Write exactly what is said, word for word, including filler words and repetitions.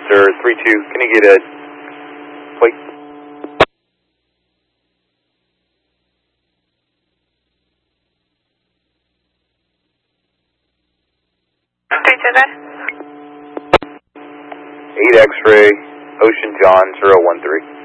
sir, three two, can you get a plate? three two there. eight X-ray, Ocean John, zero one three.